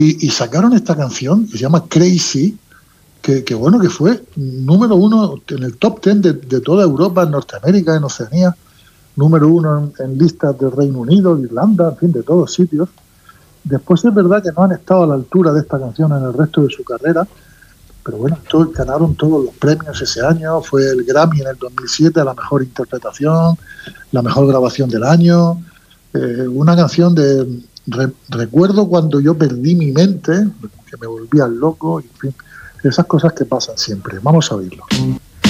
y sacaron esta canción que se llama Crazy, que bueno, que fue número uno en el top 10 de toda Europa, en Norteamérica, en Oceanía, número uno en listas del Reino Unido, de Irlanda, en fin, de todos sitios. Después es verdad que no han estado a la altura de esta canción en el resto de su carrera, pero bueno, ganaron todos los premios ese año. Fue el Grammy en el 2007 a la mejor interpretación, la mejor grabación del año. Una canción de recuerdo cuando yo perdí mi mente, que me volvía loco, y en fin, esas cosas que pasan siempre. Vamos a oírlo.